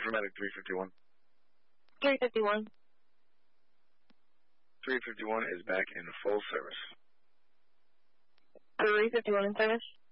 for medic 351. 351. 351 is back in full service. 351 in service.